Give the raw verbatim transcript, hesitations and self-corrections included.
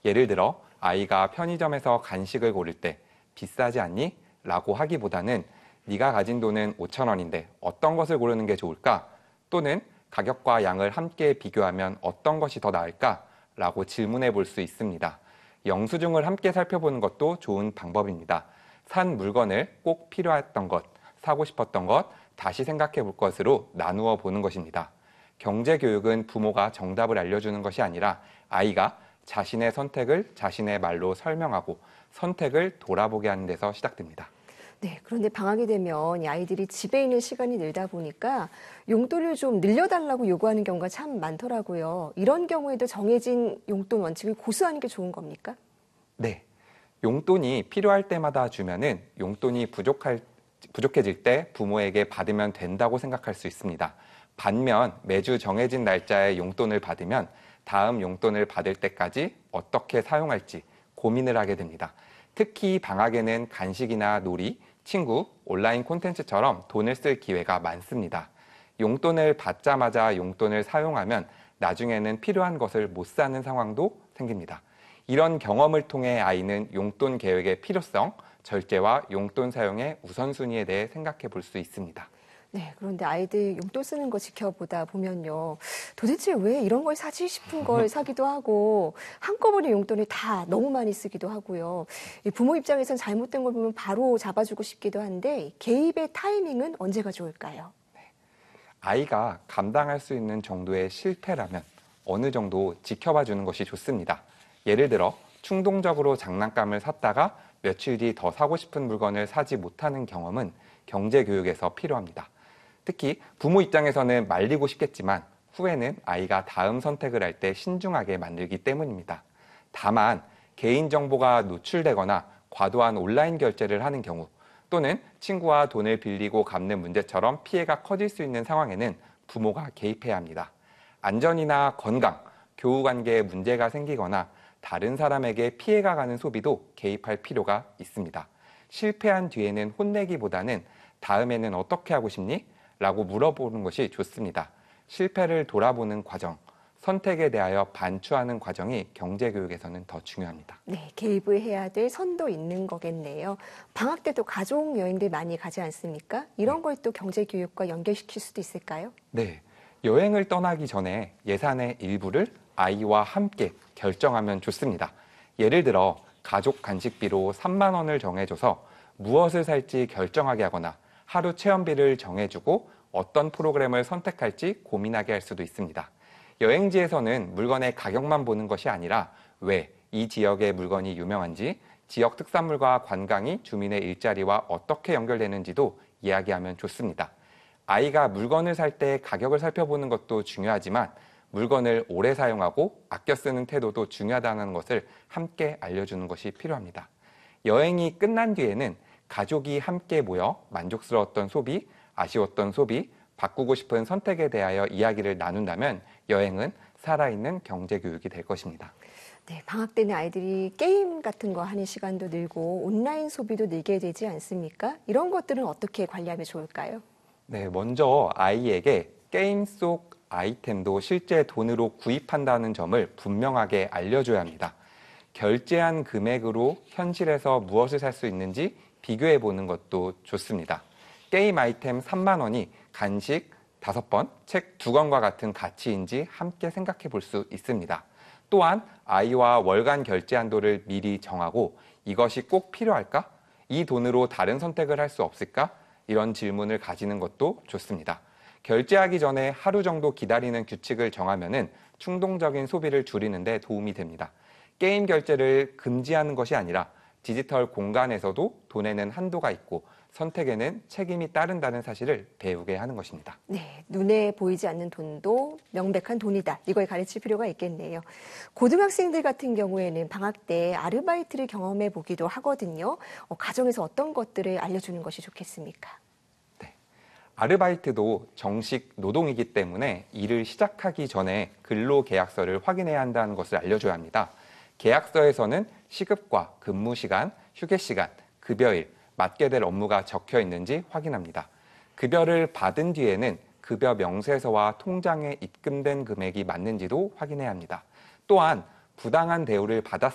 예를 들어 아이가 편의점에서 간식을 고를 때 비싸지 않니? 라고 하기보다는 네가 가진 돈은 오천 원인데 어떤 것을 고르는 게 좋을까? 또는 가격과 양을 함께 비교하면 어떤 것이 더 나을까? 라고 질문해 볼 수 있습니다. 영수증을 함께 살펴보는 것도 좋은 방법입니다. 산 물건을 꼭 필요했던 것, 사고 싶었던 것, 다시 생각해 볼 것으로 나누어 보는 것입니다. 경제교육은 부모가 정답을 알려주는 것이 아니라 아이가 자신의 선택을 자신의 말로 설명하고 선택을 돌아보게 하는 데서 시작됩니다. 네, 그런데 방학이 되면 이 아이들이 집에 있는 시간이 늘다 보니까 용돈을 좀 늘려달라고 요구하는 경우가 참 많더라고요. 이런 경우에도 정해진 용돈 원칙을 고수하는 게 좋은 겁니까? 네, 용돈이 필요할 때마다 주면은 용돈이 부족할, 부족해질 때 부모에게 받으면 된다고 생각할 수 있습니다. 반면 매주 정해진 날짜에 용돈을 받으면 다음 용돈을 받을 때까지 어떻게 사용할지 고민을 하게 됩니다. 특히 방학에는 간식이나 놀이, 친구, 온라인 콘텐츠처럼 돈을 쓸 기회가 많습니다. 용돈을 받자마자 용돈을 사용하면 나중에는 필요한 것을 못 사는 상황도 생깁니다. 이런 경험을 통해 아이는 용돈 계획의 필요성, 절제와 용돈 사용의 우선순위에 대해 생각해 볼 수 있습니다. 네, 그런데 아이들 용돈 쓰는 거 지켜보다 보면요. 도대체 왜 이런 걸 사지 싶은 걸 사기도 하고 한꺼번에 용돈을 다 너무 많이 쓰기도 하고요. 이 부모 입장에선 잘못된 걸 보면 바로 잡아주고 싶기도 한데 개입의 타이밍은 언제가 좋을까요? 아이가 감당할 수 있는 정도의 실패라면 어느 정도 지켜봐 주는 것이 좋습니다. 예를 들어 충동적으로 장난감을 샀다가 며칠 뒤 더 사고 싶은 물건을 사지 못하는 경험은 경제교육에서 필요합니다. 특히 부모 입장에서는 말리고 싶겠지만 후에는 아이가 다음 선택을 할 때 신중하게 만들기 때문입니다. 다만 개인정보가 노출되거나 과도한 온라인 결제를 하는 경우 또는 친구와 돈을 빌리고 갚는 문제처럼 피해가 커질 수 있는 상황에는 부모가 개입해야 합니다. 안전이나 건강, 교우 관계에 문제가 생기거나 다른 사람에게 피해가 가는 소비도 개입할 필요가 있습니다. 실패한 뒤에는 혼내기보다는 다음에는 어떻게 하고 싶니? 라고 물어보는 것이 좋습니다. 실패를 돌아보는 과정, 선택에 대하여 반추하는 과정이 경제교육에서는 더 중요합니다. 네, 개입을 해야 될 선도 있는 거겠네요. 방학 때도 가족 여행들 많이 가지 않습니까? 이런 걸 또 경제교육과 연결시킬 수도 있을까요? 네, 여행을 떠나기 전에 예산의 일부를 아이와 함께 결정하면 좋습니다. 예를 들어 가족 간식비로 삼만 원을 정해줘서 무엇을 살지 결정하게 하거나 하루 체험비를 정해주고 어떤 프로그램을 선택할지 고민하게 할 수도 있습니다. 여행지에서는 물건의 가격만 보는 것이 아니라 왜 이 지역의 물건이 유명한지, 지역 특산물과 관광이 주민의 일자리와 어떻게 연결되는지도 이야기하면 좋습니다. 아이가 물건을 살 때 가격을 살펴보는 것도 중요하지만 물건을 오래 사용하고 아껴 쓰는 태도도 중요하다는 것을 함께 알려주는 것이 필요합니다. 여행이 끝난 뒤에는 가족이 함께 모여 만족스러웠던 소비, 아쉬웠던 소비, 바꾸고 싶은 선택에 대하여 이야기를 나눈다면 여행은 살아있는 경제교육이 될 것입니다. 네, 방학 때는 아이들이 게임 같은 거 하는 시간도 늘고 온라인 소비도 늘게 되지 않습니까? 이런 것들은 어떻게 관리하면 좋을까요? 네, 먼저 아이에게 게임 속 아이템도 실제 돈으로 구입한다는 점을 분명하게 알려줘야 합니다. 결제한 금액으로 현실에서 무엇을 살 수 있는지 비교해 보는 것도 좋습니다. 게임 아이템 삼만 원이 간식 다섯 번, 책 두 권과 같은 가치인지 함께 생각해 볼 수 있습니다. 또한 아이와 월간 결제 한도를 미리 정하고 이것이 꼭 필요할까? 이 돈으로 다른 선택을 할 수 없을까? 이런 질문을 가지는 것도 좋습니다. 결제하기 전에 하루 정도 기다리는 규칙을 정하면은 충동적인 소비를 줄이는 데 도움이 됩니다. 게임 결제를 금지하는 것이 아니라 디지털 공간에서도 돈에는 한도가 있고 선택에는 책임이 따른다는 사실을 배우게 하는 것입니다. 네, 눈에 보이지 않는 돈도 명백한 돈이다. 이걸 가르칠 필요가 있겠네요. 고등학생들 같은 경우에는 방학 때 아르바이트를 경험해 보기도 하거든요. 어, 가정에서 어떤 것들을 알려주는 것이 좋겠습니까? 네, 아르바이트도 정식 노동이기 때문에 일을 시작하기 전에 근로계약서를 확인해야 한다는 것을 알려줘야 합니다. 계약서에서는 시급과 근무 시간, 휴게 시간, 급여일, 맡게 될 업무가 적혀 있는지 확인합니다. 급여를 받은 뒤에는 급여 명세서와 통장에 입금된 금액이 맞는지도 확인해야 합니다. 또한 부당한 대우를 받았을